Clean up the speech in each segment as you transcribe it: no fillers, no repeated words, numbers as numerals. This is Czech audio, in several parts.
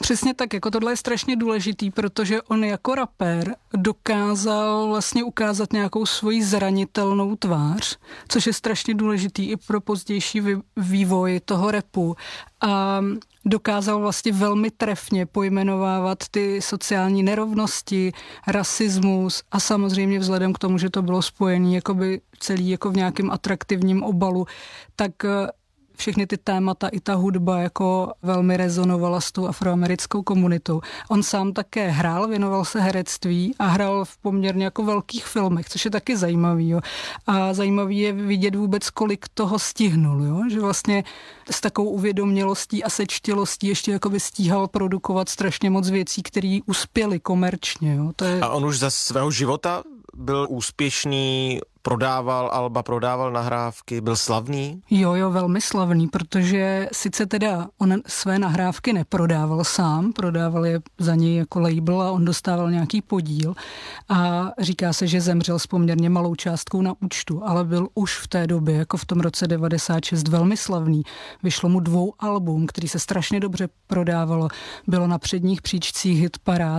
Přesně tak, jako tohle je strašně důležitý, protože on jako rapper dokázal vlastně ukázat nějakou svoji zranitelnou tvář, což je strašně důležitý i pro pozdější vývoj toho rapu. A dokázal vlastně velmi trefně pojmenovávat ty sociální nerovnosti, rasismus a samozřejmě vzhledem k tomu, že to bylo spojené jakoby celý jako v nějakém atraktivním obalu, tak všechny ty témata i ta hudba jako velmi rezonovala s tou afroamerickou komunitou. On sám také hrál, věnoval se herectví a hrál v poměrně jako velkých filmech, což je taky zajímavý. Jo. A zajímavý je vidět vůbec, kolik toho stihnul. Jo. Že vlastně s takovou uvědomělostí a sečtělostí ještě jakoby stíhal produkovat strašně moc věcí, které uspěly komerčně. Jo. To je... A on už za svého života byl úspěšný, prodával alba, prodával nahrávky, byl slavný? Jo, velmi slavný, protože sice teda on své nahrávky neprodával sám, prodával je za něj jako label a on dostával nějaký podíl a říká se, že zemřel s poměrně malou částkou na účtu, ale byl už v té době, jako v tom roce 96, velmi slavný. Vyšlo mu 2 album, který se strašně dobře prodávalo, bylo na předních příčcích hitparád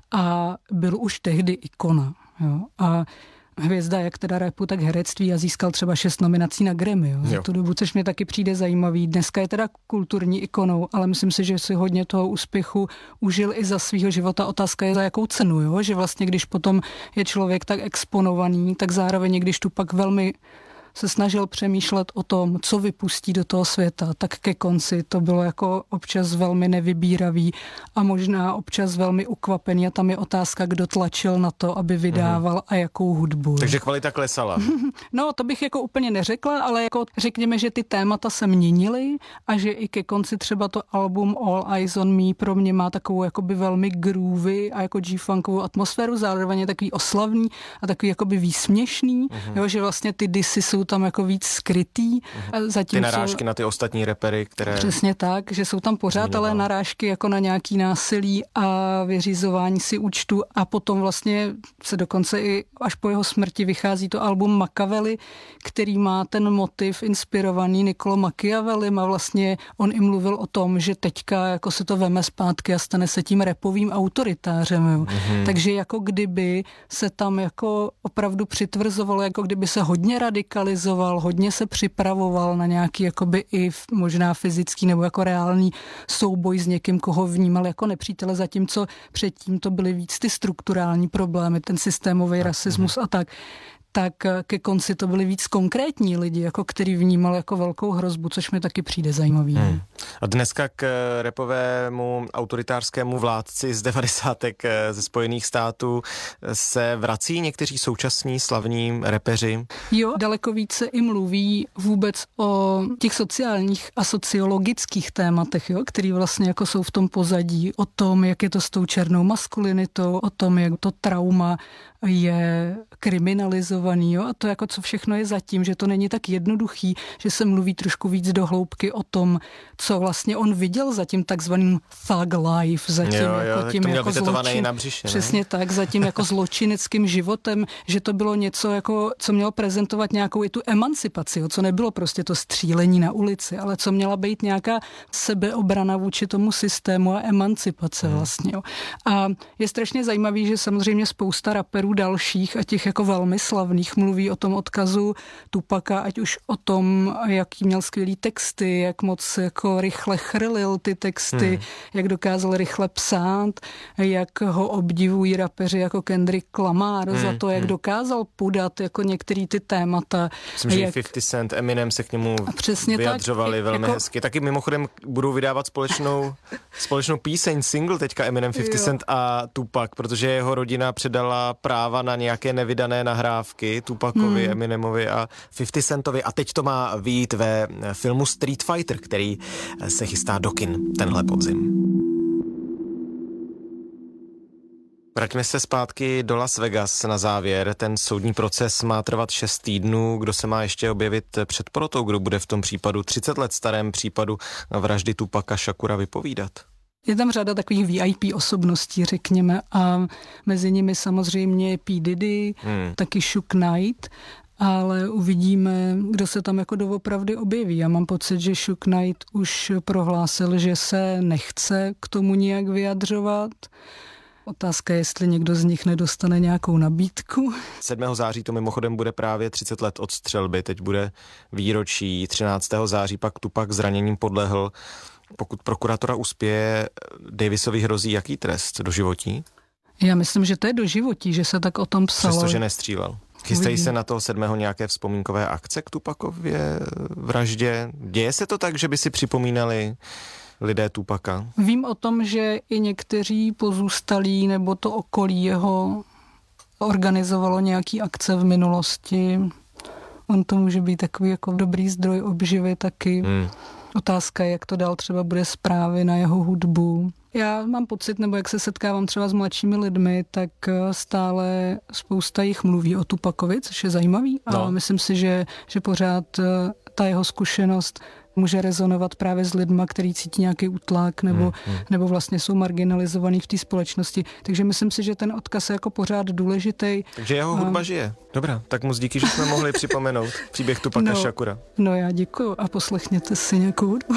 a byl už tehdy ikona. Jo? A hvězda jak teda rapu, tak herectví a získal třeba 6 nominací na Grammy. Jo? Za tu dobu, což mě taky přijde zajímavý. Dneska je teda kulturní ikonou, ale myslím si, že si hodně toho úspěchu užil i za svýho života. Otázka je za jakou cenu, jo? Že vlastně když potom je člověk tak exponovaný, tak zároveň když tu pak velmi se snažil přemýšlet o tom, co vypustí do toho světa, tak ke konci to bylo jako občas velmi nevybíravý a možná občas velmi ukvapený a tam je otázka, kdo tlačil na to, aby vydával a jakou hudbu. Takže kvalita klesala. No, to bych jako úplně neřekla, ale jako řekněme, že ty témata se měnily a že i ke konci třeba to album All Eyes on Me pro mě má takovou jakoby velmi groovy a jako G-funkovou atmosféru, zároveň je takový oslavný a takový jakoby výsměšný, jo, že vlastně ty disy jsou tam jako víc skrytý. Ty narážky na ty ostatní repery, které... Přesně tak, že jsou tam pořád, ale narážky jako na nějaký násilí a vyřizování si účtu a potom vlastně se dokonce i až po jeho smrti vychází to album Machiavelli, který má ten motiv inspirovaný Niccolò Machiavellem a vlastně on i mluvil o tom, že teďka jako se to veme zpátky a stane se tím rapovým autoritářem. Jo. Takže jako kdyby se tam jako opravdu přitvrzovalo, jako kdyby se hodně radikalizoval, hodně se připravoval na nějaký jakoby i možná fyzický nebo jako reálný souboj s někým, koho vnímal jako nepřítele, zatímco předtím to byly víc ty strukturální problémy, ten systémový rasismus a tak ke konci to byli víc konkrétní lidi, jako který vnímal jako velkou hrozbu, což mi taky přijde zajímavý. A dneska k rapovému autoritářskému vládci z 90. ze Spojených států se vrací někteří současní slavní rapeři? Jo, daleko více i mluví vůbec o těch sociálních a sociologických tématech, jo, který vlastně jako jsou v tom pozadí, o tom, jak je to s tou černou maskulinitou, o tom, jak to trauma je kriminalizovaný, jo? A to jako co všechno je zatím, že to není tak jednoduchý, že se mluví trošku víc do hloubky o tom, co vlastně on viděl za tím takzvaným thug life, za tím jako tím jako přesně tak, za tím jako zločineckým životem, že to bylo něco jako, co mělo prezentovat nějakou i tu emancipaci, jo? Co nebylo prostě to střílení na ulici, ale co měla být nějaká sebeobrana vůči tomu systému a emancipace vlastně, jo? A je strašně zajímavý, že samozřejmě spousta raperů dalších a těch jako velmi slavných mluví o tom odkazu Tupaka, ať už o tom, jaký měl skvělý texty, jak moc jako rychle chrlil ty texty, jak dokázal rychle psát, jak ho obdivují rapeři jako Kendrick Lamar za to, jak dokázal podat jako některý ty témata. Myslím, že 50 Cent, Eminem se k němu vyjadřovali velmi jako hezky. Taky mimochodem budou vydávat společnou píseň, single teďka Eminem, 50 Cent a Tupac, protože jeho rodina předala práva na nějaké nevydané nahrávky Tupacovi, Eminemovi a 50 Centovi a teď to má vyjít ve filmu Street Fighter, který se chystá do kin tenhle podzim. Vraťme se zpátky do Las Vegas na závěr. Ten soudní proces má trvat 6 týdnů. Kdo se má ještě objevit před porotou? Kdo bude v tom případu 30 let starém případu vraždy Tupaca Šakura vypovídat? Je tam řada takových VIP osobností, řekněme, a mezi nimi samozřejmě P. Diddy, taky Suge Knight ale uvidíme, kdo se tam jako doopravdy objeví. Já mám pocit, že Suge Knight už prohlásil, že se nechce k tomu nijak vyjadřovat. Otázka je, jestli někdo z nich nedostane nějakou nabídku. 7. září to mimochodem bude právě 30 let od střelby, teď bude výročí, 13. září pak Tupac zraněním podlehl. Pokud prokuratora uspěje, Davisovi hrozí jaký trest? Doživotí? Já myslím, že to je doživotí, že se tak o tom psalo. Přestože nestřílel. Chystají se na toho 7. nějaké vzpomínkové akce k Tupacově vraždě? Děje se to tak, že by si připomínali lidé Tupaca? Vím o tom, že i někteří pozůstalí nebo to okolí jeho organizovalo nějaký akce v minulosti. On to může být takový jako dobrý zdroj obživy taky. Otázka je, jak to dál třeba bude zprávy na jeho hudbu. Já mám pocit, nebo jak se setkávám třeba s mladšími lidmi, tak stále spousta jich mluví o Tupacovi, což je zajímavý. A myslím si, že pořád ta jeho zkušenost může rezonovat právě s lidma, který cítí nějaký útlak nebo vlastně jsou marginalizovaný v té společnosti. Takže myslím si, že ten odkaz je jako pořád důležitý. Takže jeho hudba žije. Dobrá, tak moc díky, že jsme mohli připomenout příběh Tupaca Shakura. No já děkuju a poslechněte si nějakou hudbu.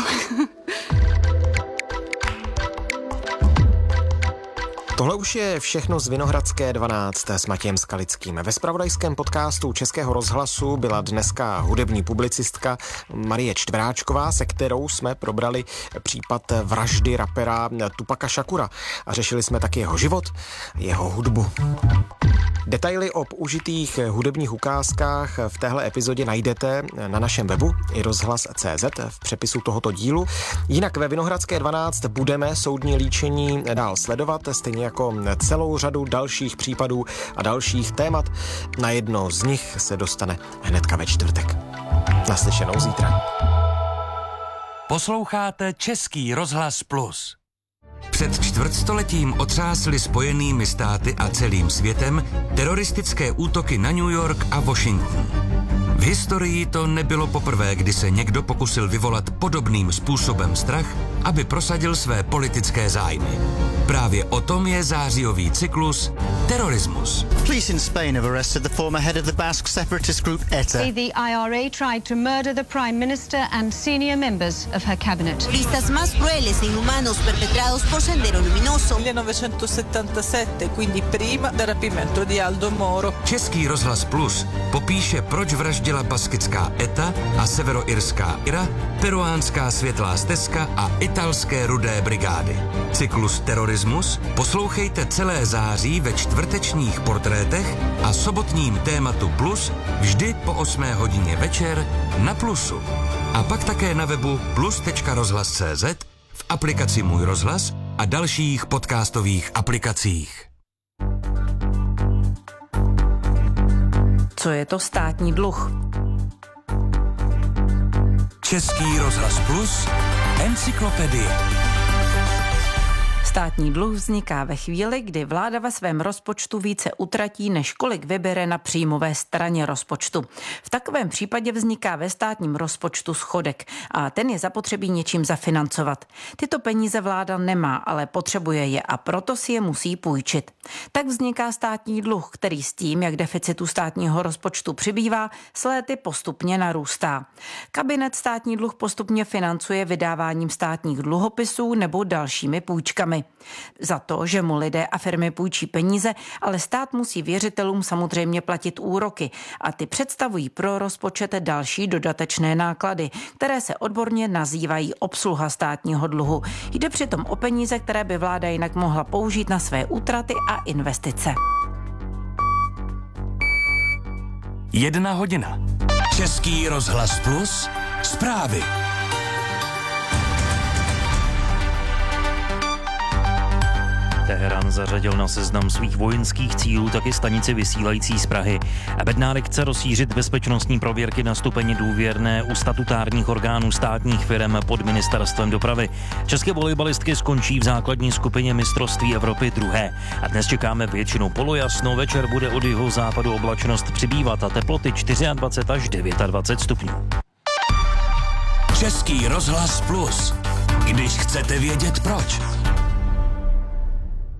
Tohle už je všechno z Vinohradské 12 s Matějem Skalickým. Ve zpravodajském podcastu Českého rozhlasu byla dneska hudební publicistka Marie Čtveráčková, se kterou jsme probrali případ vraždy rapera Tupaca Shakura a řešili jsme taky jeho život, jeho hudbu. Detaily o použitých hudebních ukázkách v téhle epizodě najdete na našem webu i rozhlas.cz v přepisu tohoto dílu. Jinak ve Vinohradské 12 budeme soudní líčení dál sledovat, stejně jako celou řadu dalších případů a dalších témat. Na jedno z nich se dostane hnedka ve čtvrtek. Naslyšenou zítra. Posloucháte Český rozhlas Plus. Před čtvrtstoletím otřásly Spojenými státy a celým světem teroristické útoky na New York a Washington. V historii to nebylo poprvé, kdy se někdo pokusil vyvolat podobným způsobem strach, aby prosadil své politické zájmy. Právě o tom je zářijový cyklus Terorismus. Police in Spain have arrested the former head of the Basque separatist group ETA. The IRA tried to murder the Prime Minister and senior members of her cabinet. Listas más crueles e inhumanos perpetrados por Sendero Luminoso. 1977, quindi prima del rapimento di Aldo Moro. Český rozhlas Plus popíše, proč vraždila baskická ETA a severoirská IRA, peruánská světlá stezka a italské rudé brigády. Cyklus Terorismus poslouchejte celé září ve čtvrtečních portrétech a sobotním tématu Plus vždy po 8 hodině večer na Plusu. A pak také na webu plus.rozhlas.cz, v aplikaci Můj rozhlas a dalších podcastových aplikacích. Co je to státní dluh? Český rozhlas Plus, encyklopedie. Státní dluh vzniká ve chvíli, kdy vláda ve svém rozpočtu více utratí, než kolik vybere na příjmové straně rozpočtu. V takovém případě vzniká ve státním rozpočtu schodek a ten je zapotřebí něčím zafinancovat. Tyto peníze vláda nemá, ale potřebuje je a proto si je musí půjčit. Tak vzniká státní dluh, který s tím, jak deficitu státního rozpočtu přibývá, s léty postupně narůstá. Kabinet státní dluh postupně financuje vydáváním státních dluhopisů nebo dalšími půjčkami. Za to, že mu lidé a firmy půjčí peníze, ale stát musí věřitelům samozřejmě platit úroky a ty představují pro rozpočet další dodatečné náklady, které se odborně nazývají obsluha státního dluhu. Jde přitom o peníze, které by vláda jinak mohla použít na své útraty a investice. 1 hodina. Český rozhlas Plus, zprávy. Teherán zařadil na seznam svých vojenských cílů taky stanici vysílající z Prahy. Bednárik chce rozšířit bezpečnostní prověrky na stupeň důvěrné u statutárních orgánů státních firem pod ministerstvem dopravy. České volejbalistky skončí v základní skupině mistrovství Evropy 2. A dnes čekáme většinou polojasno, večer bude od jihozápadu oblačnost přibývat a teploty 24 až 29 stupňů. Český rozhlas Plus. Když chcete vědět proč.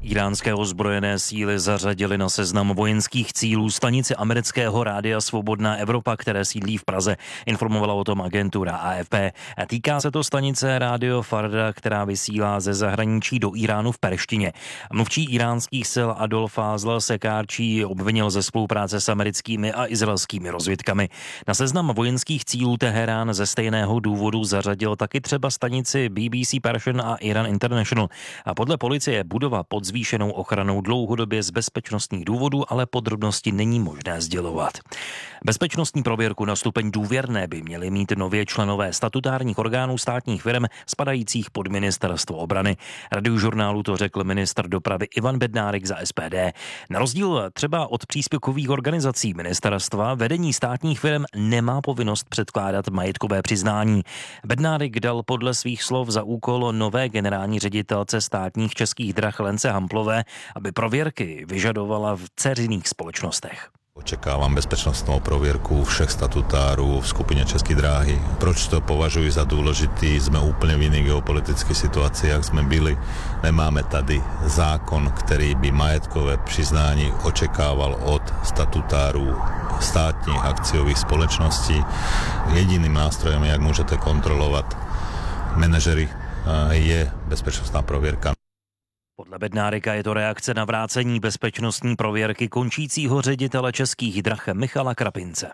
Iránské ozbrojené síly zařadily na seznam vojenských cílů stanici amerického rádia Svobodná Evropa, které sídlí v Praze. Informovala o tom agentura AFP. Týká se to stanice Rádio Farda, která vysílá ze zahraničí do Iránu v perštině. Mluvčí iránských sil Adolf Fázl Sekárčí obvinil ze spolupráce s americkými a izraelskými rozvědkami. Na seznam vojenských cílů Teherán ze stejného důvodu zařadil taky třeba stanici BBC Persian a Iran International. A podle policie budova pod zvýšenou ochranou dlouhodobě z bezpečnostních důvodů, ale podrobnosti není možné sdělovat. Bezpečnostní prověrku na stupeň důvěrné by měli mít nově členové statutárních orgánů státních firm spadajících pod ministerstvo obrany. Radiožurnálu to řekl ministr dopravy Ivan Bednárik za SPD. Na rozdíl třeba od příspěvkových organizací ministerstva vedení státních firm nemá povinnost předkládat majetkové přiznání. Bednárik dal podle svých slov za úkol nové generální ředitelce státních Českých drah Lence Hamplové, aby prověrky vyžadovala v dceřiných společnostech. Očekávám bezpečnostnou prověrku všech statutárů v skupině České dráhy. Proč to považuji za důležitý? Jsme úplně v jiné geopolitické situaci, jak jsme byli. Nemáme tady zákon, který by majetkové přiznání očekával od statutárů státních akciových společností. Jediným nástrojem, jak můžete kontrolovat manažery, je bezpečnostná prověrka. Podle Bednárika je to reakce na vrácení bezpečnostní prověrky končícího ředitele Českých drah Michala Krapince.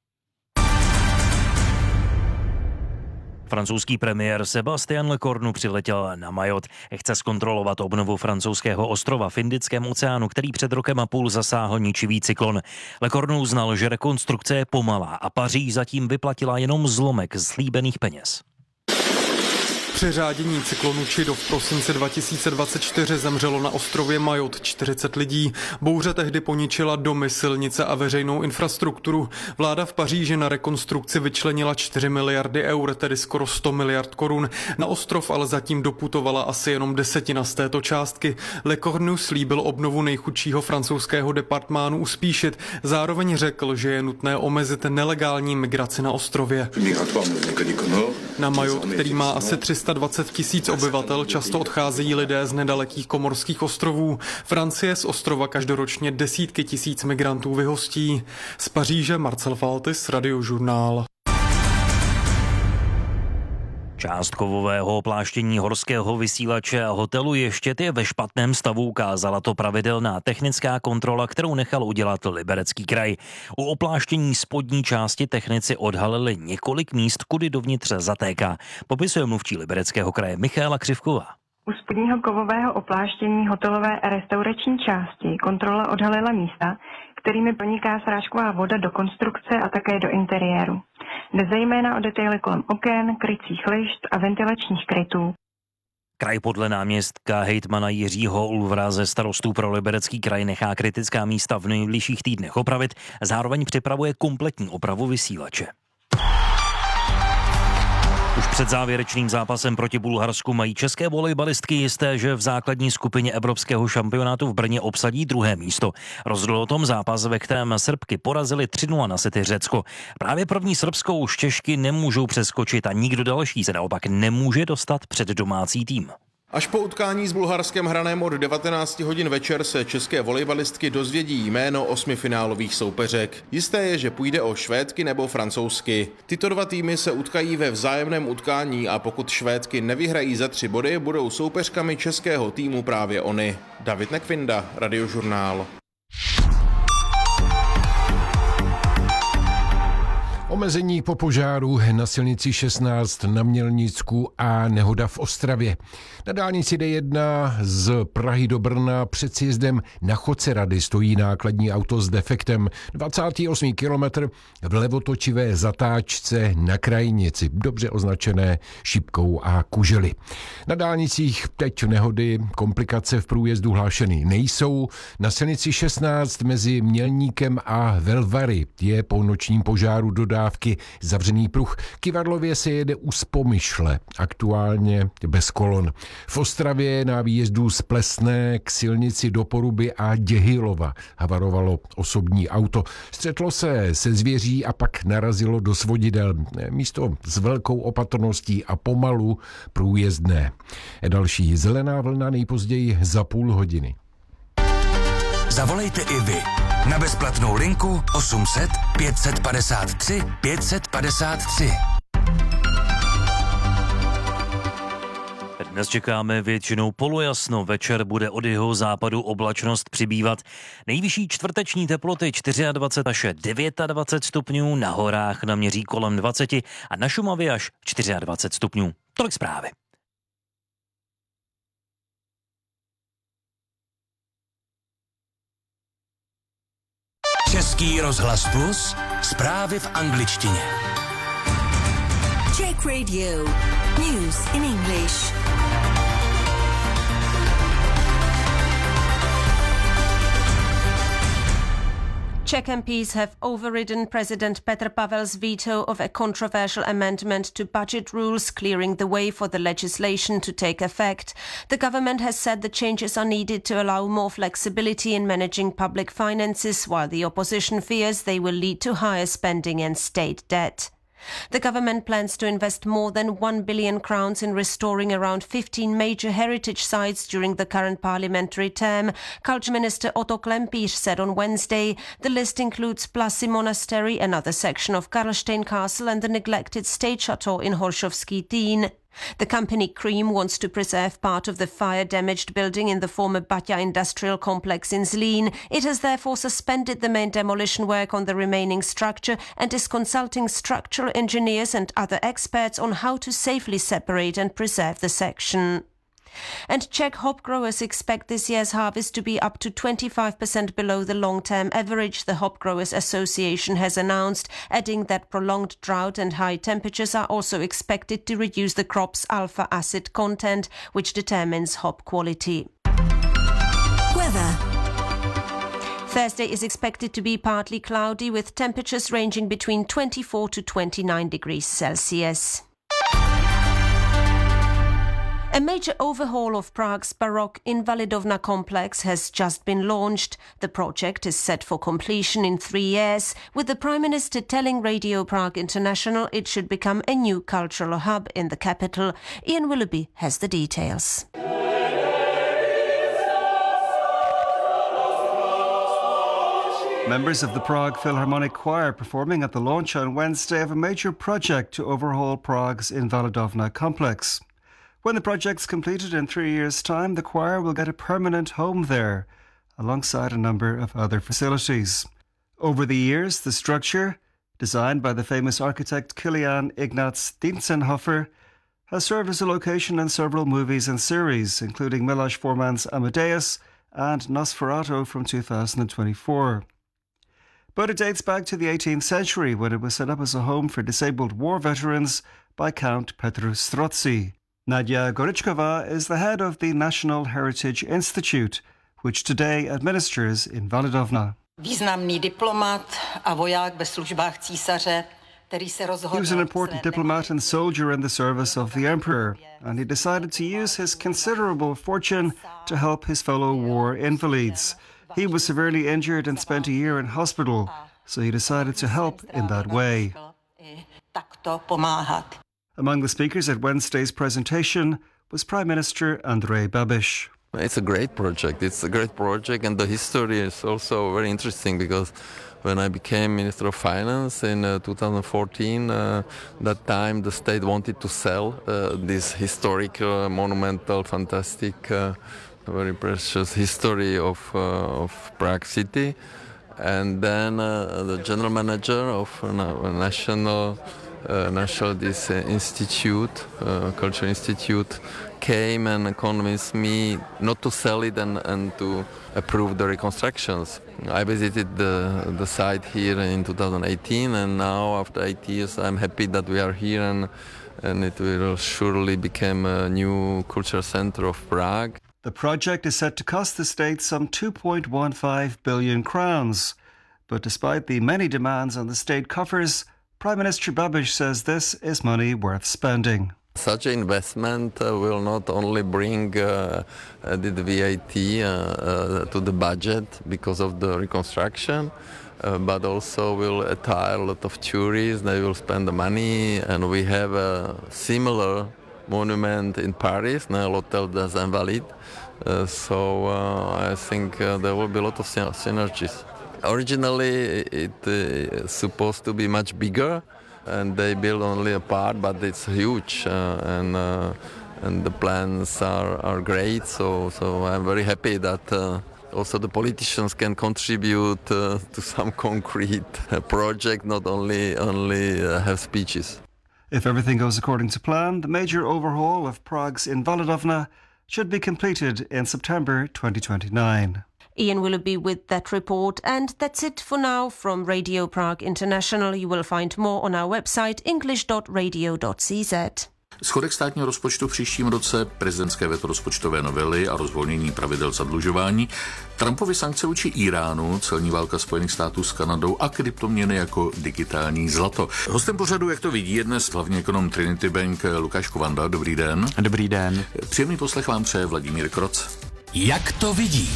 Francouzský premiér Sébastien Lecornu přiletěl na Majot. Chce zkontrolovat obnovu francouzského ostrova v Indickém oceánu, který před rokem a půl zasáhl ničivý cyklon. Lecornu uznal, že rekonstrukce je pomalá a Paříž zatím vyplatila jenom zlomek z slíbených peněz. Při řádění cyklonu Chido v prosinci 2024 zemřelo na ostrově Majot 40 lidí. Bouře tehdy poničila domy, silnice a veřejnou infrastrukturu. Vláda v Paříži na rekonstrukci vyčlenila 4 miliardy eur, tedy skoro 100 miliard korun. Na ostrov ale zatím doputovala asi jenom desetina z této částky. Lecornu slíbil obnovu nejchudšího francouzského departmánu uspíšit. Zároveň řekl, že je nutné omezit nelegální migraci na ostrově. Na Majot, který má asi 320 000 obyvatel, často odcházejí lidé z nedalekých komorských ostrovů. Francie z ostrova každoročně desítky tisíc migrantů vyhostí. Z Paříže Marcel Faltis, Radiožurnál. Část kovového opláštění horského vysílače a hotelu Ještěd je ve špatném stavu, ukázala to pravidelná technická kontrola, kterou nechal udělat Liberecký kraj. U opláštění spodní části technici odhalili několik míst, kudy dovnitř zatéká. Popisuje mluvčí Libereckého kraje Michaela Křivková. U spodního kovového opláštění hotelové a restaurační části kontrola odhalila místa, kterými proniká srážková voda do konstrukce a také do interiéru. Jde zejména o detaily kolem oken, krycích lišt a ventilačních krytů. Kraj podle náměstka hejtmana Jiřího Ulvra ze starostů pro Liberecký kraj nechá kritická místa v nejbližších týdnech opravit, zároveň připravuje kompletní opravu vysílače. Už před závěrečným zápasem proti Bulharsku mají české volejbalistky jisté, že v základní skupině evropského šampionátu v Brně obsadí druhé místo. Rozhodl o tom zápas, ve kterém Srbky porazili 3-0 na sety Řecko. Právě první Srbskou už Češky nemůžou přeskočit a nikdo další se naopak nemůže dostat před domácí tým. Až po utkání s Bulharskem hraném od 19 hodin večer se české volejbalistky dozvědí jméno 8 finálových soupeřek. Jisté je, že půjde o Švédky nebo Francouzsky. Tyto dva týmy se utkají ve vzájemném utkání a pokud Švédky nevyhrají za 3 body, budou soupeřkami českého týmu právě oni. David Nekvinda, Radiožurnál. Omezení po požáru na silnici 16 na Mělnicku a nehoda v Ostravě. Na dálnici D1 z Prahy do Brna před sjezdem na Chodce Rady stojí nákladní auto s defektem. 28. kilometr v levotočivé zatáčce na krajnici, dobře označené šipkou a kužely. Na dálnicích teď nehody, komplikace v průjezdu hlášeny nejsou. Na silnici 16 mezi Mělníkem a Velvary je po nočním požáru dodá zastávky zavřený pruh. K Kyvadlově se jede u Spomyšle, aktuálně bez kolon. V Ostravě na výjezdu z Plesné k silnici do Poruby a Děhylova havarovalo osobní auto. Střetlo se zvěří a pak narazilo do svodidel. Místo s velkou opatrností a pomalu průjezdné. Další zelená vlna nejpozději za půl hodiny. Zavolejte i vy na bezplatnou linku 800 553 553. Dnes čekáme většinou polojasno, večer bude od jeho západu oblačnost přibývat. Nejvyšší čtvrteční teploty 24 až 29 stupňů, na horách naměří kolem 20 a na Šumavě až 24 stupňů. Tolik zprávy. Český rozhlas Plus, zprávy v angličtině. Czech Radio. News in English. Czech MPs have overridden President Petr Pavel's veto of a controversial amendment to budget rules, clearing the way for the legislation to take effect. The government has said the changes are needed to allow more flexibility in managing public finances, while the opposition fears they will lead to higher spending and state debt. The government plans to invest more than 1 billion crowns in restoring around 15 major heritage sites during the current parliamentary term. Culture Minister Otto Klempíř said on Wednesday the list includes Plasy Monastery, another section of Karlstein Castle and the neglected state chateau in Horšovský Týn. The company Cream wants to preserve part of the fire-damaged building in the former Baťa industrial complex in Zlín. It has therefore suspended the main demolition work on the remaining structure and is consulting structural engineers and other experts on how to safely separate and preserve the section. And Czech hop growers expect this year's harvest to be up to 25% below the long-term average, the Hop Growers Association has announced, adding that prolonged drought and high temperatures are also expected to reduce the crop's alpha acid content, which determines hop quality. Weather. Thursday is expected to be partly cloudy with temperatures ranging between 24 to 29 degrees Celsius. A major overhaul of Prague's Baroque Invalidovna complex has just been launched. The project is set for completion in 3 years, with the Prime Minister telling Radio Prague International it should become a new cultural hub in the capital. Ian Willoughby has the details. Members of the Prague Philharmonic Choir performing at the launch on Wednesday of a major project to overhaul Prague's Invalidovna complex. When the project's completed in 3 years' time, the choir will get a permanent home there, alongside a number of other facilities. Over the years, the structure, designed by the famous architect Kilian Ignaz Dientzenhofer, has served as a location in several movies and series, including Miloš Forman's Amadeus and Nosferatu from 2024. But it dates back to the 18th century, when it was set up as a home for disabled war veterans by Count Petr Strozzi. Nadia Goričková is the head of the National Heritage Institute, which today administers Invalidovna. Významný diplomat a voják ve službách císaře, který se rozhodl. He was an important diplomat and soldier in the service of the emperor, and he decided to use his considerable fortune to help his fellow war invalids. He was severely injured and spent a year in hospital, so he decided to help in that way. Among the speakers at Wednesday's presentation was Prime Minister Andrej Babiš. It's a great project. It's a great project, and the history is also very interesting, because when I became Minister of Finance in 2014, that time the state wanted to sell this historic, monumental, fantastic, very precious history of Prague city. And then the general manager of National Institute, Culture Institute, came and convinced me not to sell it and to approve the reconstructions. I visited the site here in 2018, and now after 8 years I'm happy that we are here, and it will surely become a new cultural center of Prague. The project is set to cost the state some 2.15 billion crowns. But despite the many demands on the state coffers, Prime Minister Babiš says this is money worth spending. Such an investment will not only bring the VAT to the budget because of the reconstruction, but also will attire a lot of tourists. They will spend the money, and we have a similar monument in Paris, l'Hôtel des Invalides. So I think there will be a lot of synergies. Originally, it is supposed to be much bigger, and they build only a part, but it's huge, and the plans are great. So I'm very happy that also the politicians can contribute to some concrete project, not only have speeches. If everything goes according to plan, the major overhaul of Prague's Invalidovna should be completed in September 2029. Ian Willoughby with that report, and that's it for now from Radio Prague International. You will find more on our website english.radio.cz. Schodek státního rozpočtu v příštím roce, prezidentské veto rozpočtové novely a rozvolnění pravidel zadlužování, Trumpovy sankce vůči Iránu, celní válka Spojených států s Kanadou a kryptoměny jako digitální zlato. Hostem pořadu, jak to vidí, je dnes hlavní ekonom Trinity Bank Lukáš Kovanda. Dobrý den. Dobrý den. Příjemný poslech vám přeje Vladimír Kroc. Jak to vidí?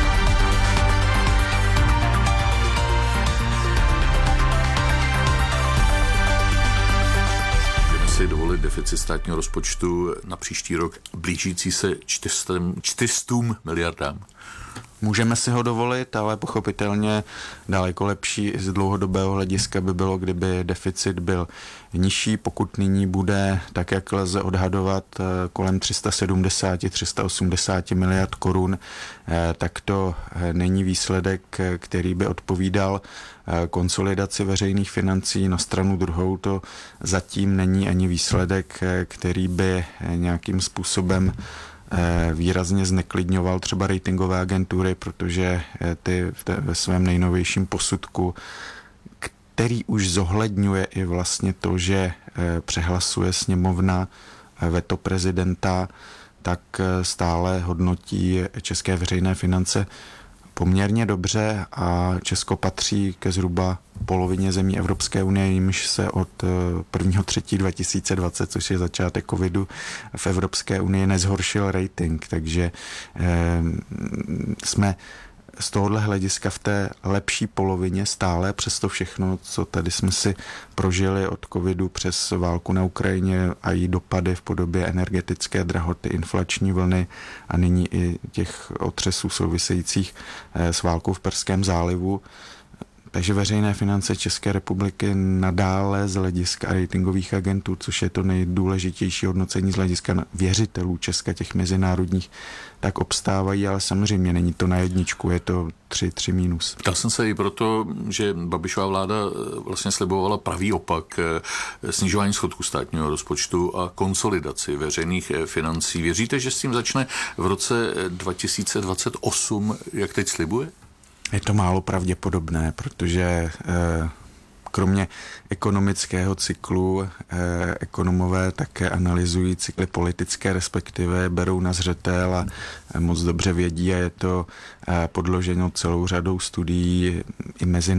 Dovolit deficit státního rozpočtu na příští rok blížící se 400 miliardám. Můžeme si ho dovolit, ale pochopitelně daleko lepší z dlouhodobého hlediska by bylo, kdyby deficit byl nižší. Pokud nyní bude, tak jak lze odhadovat, kolem 370-380 miliard korun, tak to není výsledek, který by odpovídal konsolidaci veřejných financí. Na stranu druhou to zatím není ani výsledek, který by nějakým způsobem výrazně zneklidňoval třeba ratingové agentury, protože ty ve svém nejnovějším posudku, který už zohledňuje i vlastně to, že přehlasuje sněmovna veto prezidenta, tak stále hodnotí české veřejné finance poměrně dobře a Česko patří ke zhruba polovině zemí Evropské unie, jimž se od 1.3.2020, což je začátek covidu, v Evropské unii nezhoršil rating, takže jsme z tohohle hlediska v té lepší polovině stále, přesto všechno, co tady jsme si prožili od covidu přes válku na Ukrajině a její dopady v podobě energetické drahoty, inflační vlny a nyní i těch otřesů souvisejících s válkou v Perském zálivu. Takže veřejné finance České republiky nadále z hlediska ratingových agentů, což je to nejdůležitější hodnocení z hlediska věřitelů Česka, těch mezinárodních, tak obstávají, ale samozřejmě není to na jedničku, je to 3 minus. Ptal jsem se i proto, že Babišova vláda vlastně slibovala pravý opak, snižování schodku státního rozpočtu a konsolidaci veřejných financí. Věříte, že s tím začne v roce 2028, jak teď slibuje? Je to málo pravděpodobné, protože kromě ekonomického cyklu ekonomové také analyzují cykly politické, respektive berou na zřetel a moc dobře vědí a je to podloženo celou řadou studií i mezinárodních